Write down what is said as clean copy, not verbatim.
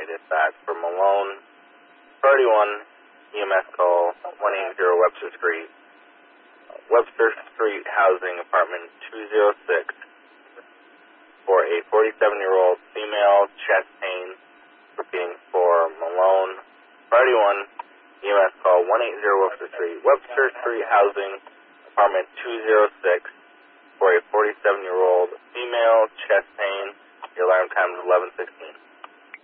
dispatch. For Malone, 31 EMS call 180 Webster Street. Webster Street Housing, apartment 206, for a 47-year-old female, chest pain. Repeating, for Malone, 31 EMS call 180 Webster Street. Webster Street Housing, apartment 206, for a 47-year-old female, chest pain. Your alarm time is 11:16.